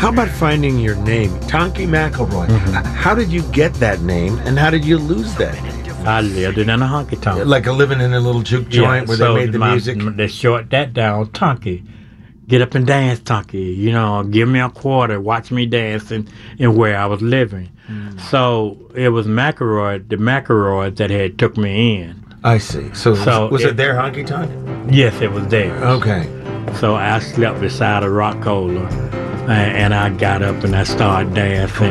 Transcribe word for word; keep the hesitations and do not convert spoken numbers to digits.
How about finding your name, Tonky McElroy? Mm-hmm. H- How did you get that name, and how did you lose that name? I lived in a honky tonk. Like a living in a little juke joint where so they made the my- music? They short that down, Tonky. Get up and dance, Tonky. You know, give me a quarter, watch me dance, and, and where I was living. Mm. So it was McElroy, the McElroys that had took me in. I see. So, So was, was it, it- their honky tonk? Yes, it was there. Okay. So I slept beside a rock cola, and, and I got up and I started dancing.